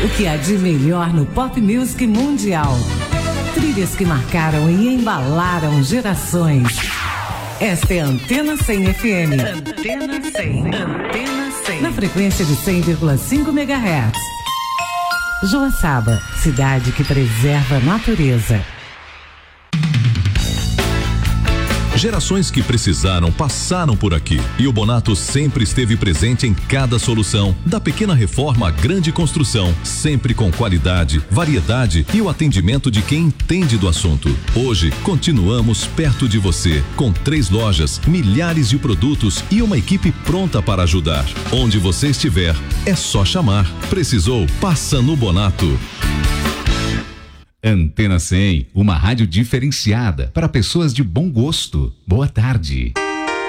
O que há de melhor no pop music mundial. Trilhas que marcaram e embalaram gerações. Esta é a Antena 100 FM. Antena 100. Antena 100. Na frequência de 100,5 MHz. Joaçaba, cidade que preserva a natureza. Gerações que precisaram passaram por aqui e o Bonato sempre esteve presente em cada solução, da pequena reforma à grande construção, sempre com qualidade, variedade e o atendimento de quem entende do assunto. Hoje, continuamos perto de você, com 3 lojas, milhares de produtos e uma equipe pronta para ajudar. Onde você estiver, é só chamar. Precisou? Passa no Bonato. Antena 100, uma rádio diferenciada para pessoas de bom gosto. Boa tarde.